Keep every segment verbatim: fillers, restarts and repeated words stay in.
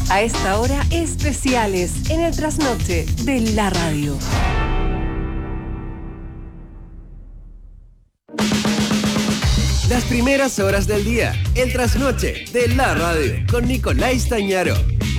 A esta hora, especiales en el trasnoche de la radio. Las primeras horas del día, el trasnoche de la radio, con Nicolás Tañaro.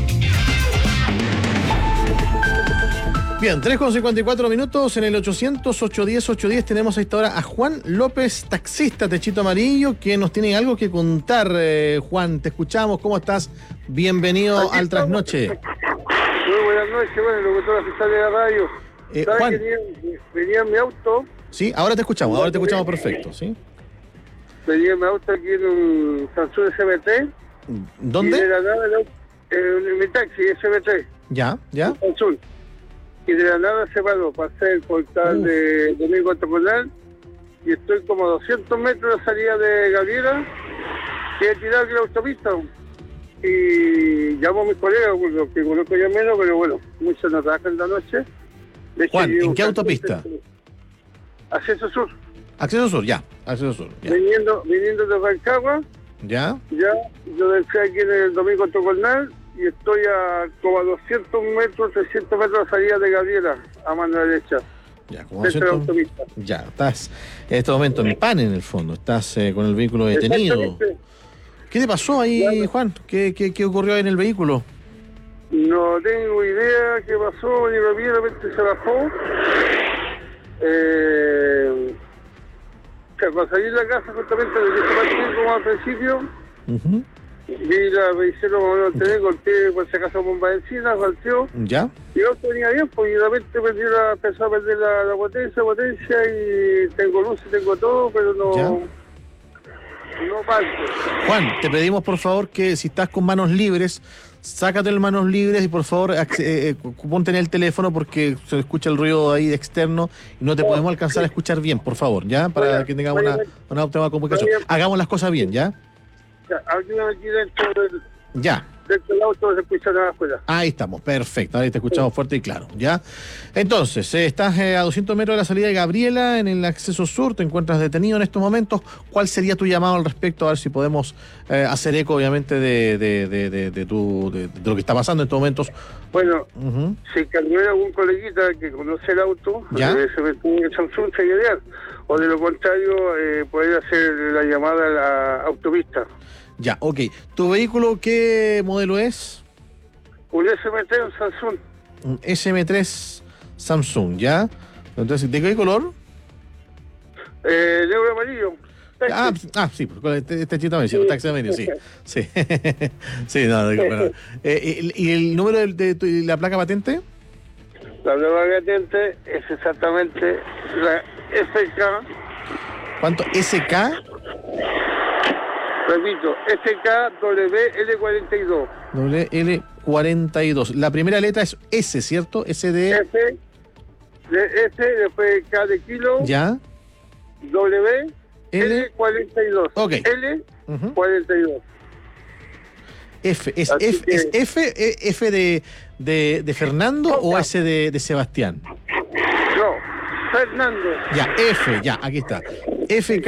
Bien, tres con cincuenta y cuatro minutos en el ochocientos, ochocientos diez, ochocientos diez tenemos a esta hora a Juan López, taxista Techito Amarillo, que nos tiene algo que contar. Eh, Juan, te escuchamos, ¿cómo estás? Bienvenido Aquí al estamos. Trasnoche. Muy buenas noches, bueno, locutor oficial de la radio. Eh, ¿Sabes Juan. que venía, venía en mi auto? Sí, ahora te escuchamos, ahora te escuchamos perfecto, ¿sí? Venía en mi auto aquí en un Samsung S M T. Y de ¿Dónde? la nada, el auto- en mi taxi S M T, Ya, ya. Samsung. Y de la nada se paró, pasé el portal Uf. de Domingo Antoconal y estoy como a doscientos metros de la salida de Gabriela y he tirado aquí la autopista. Y llamo a mis colegas, los que conozco ya menos, pero bueno, muchos no trabajan en la noche. De hecho, Juan, yo ¿en qué buscando- autopista? Acceso Sur. Acceso Sur, ya. Acceso Sur, ya. Viniendo, viniendo de Rancagua, ¿Ya? ya, yo dejé aquí en el Domingo Antoconal y estoy a como a doscientos metros, trescientos metros de la salida de Gabriela, a mano derecha. Ya, como Dentro de la doscientos- autopista. Ya, estás en este momento en pan en el fondo, estás eh, con el vehículo detenido. Exactamente. ¿Qué te pasó ahí, Claro. Juan? ¿Qué, qué, qué ocurrió ahí en el vehículo? No tengo idea qué pasó, ni lo vi, de repente se bajó. Eh, o sea, cuando salí de la casa, justamente desde que partí, como al principio, Ujú. vi la revisión, como no tenía, golpeé por si acaso bomba de encina, golpeó. ¿Ya? Y el auto venía bien, pues y de repente perdí la, empezó a perder la, la potencia, potencia, y tengo luz y tengo todo, pero no... ¿Ya? No parte. Juan, te pedimos por favor que si estás con manos libres, sácate las manos libres y por favor acce- eh, eh, ponte en el teléfono porque se escucha el ruido ahí de externo y no te podemos alcanzar a escuchar bien, por favor, ¿ya? Para Vaya, que tengamos vaya, una, una óptima comunicación. vaya. Hagamos las cosas bien, ¿ya? Ya, ayúdame aquí dentro del, Ya. dentro del auto, no se escucha nada afuera. Ahí estamos, perfecto, ahí te escuchamos fuerte y claro, ¿ya? Entonces, eh, estás eh, a doscientos metros de la salida de Gabriela, en el acceso sur, te encuentras detenido en estos momentos. ¿Cuál sería tu llamado al respecto? A ver si podemos eh, hacer eco, obviamente, de, de, de, de, de tu, de, de lo que está pasando en estos momentos. Bueno, Ujú. si cargara algún coleguita que conoce el auto, ¿Ya? eh, se me tuvo que Samsung sería ideal. O de lo contrario, eh, poder hacer la llamada a la autopista. Ya, ok. ¿Tu vehículo qué modelo es? Un S M T, un Samsung. Un S M tres Samsung, ¿ya? Entonces, ¿de qué color? Eh, negro amarillo. Ah, ah, sí, pues, este, este chito me dice, taxi amarillo, sí. Sí, sí, no, de- bueno. Eh, ¿Y el número de, de tu- y la placa patente? La nueva patente es exactamente la F K, ¿Cuánto? ¿S K? repito, F K W L cuarenta y dos. W L cuarenta y dos. La primera letra es S, ¿cierto? S de... F, de F, después K de kilo, ¿Ya? W, L. L cuarenta y dos. Ok. L Ujú. cuarenta y dos. F. ¿Es Así F, que- ¿es F, eh, F de, de, de Fernando o Opa. S de, de Sebastián? No, Fernando. Ya, F, ya, aquí está. F